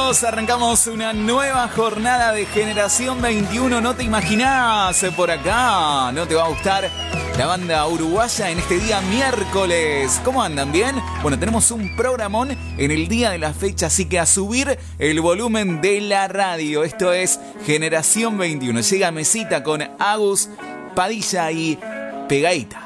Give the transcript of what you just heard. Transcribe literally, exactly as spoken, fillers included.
Bienvenidos, arrancamos una nueva jornada de Generación veintiuno. No te imaginás por acá, no te va a gustar la banda uruguaya en este día miércoles. ¿Cómo andan? ¿Bien? Bueno, tenemos un programón en el día de la fecha, así que a subir el volumen de la radio. Esto es Generación veintiuno. Llega Mesita con Agus, Padilla y Pegadita.